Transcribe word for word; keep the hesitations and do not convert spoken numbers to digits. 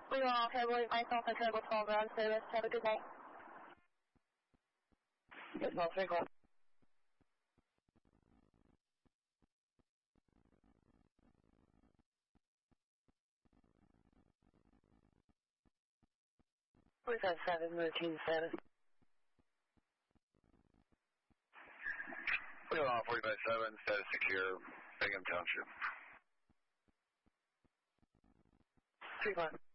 We are all February myself and Terrible twelve ground service. Have a good night. Yes, no, three o'clock. forty-five seven, routine status. We are forty-five seven, status secure, Bingham Township. three o'clock.